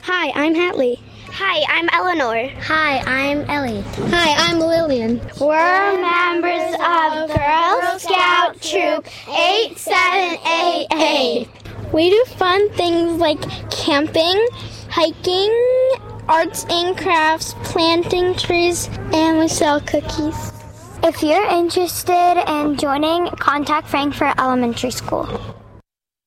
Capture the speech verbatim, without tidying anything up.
Hi, I'm Hatley. Hi, I'm Eleanor. Hi, I'm Ellie. Hi, I'm Lillian. We're members of Girl Scout Troop eight seven eight eight. We do fun things like camping, hiking, arts and crafts, planting trees, and we sell cookies. If you're interested in joining, contact Frankfort Elementary School.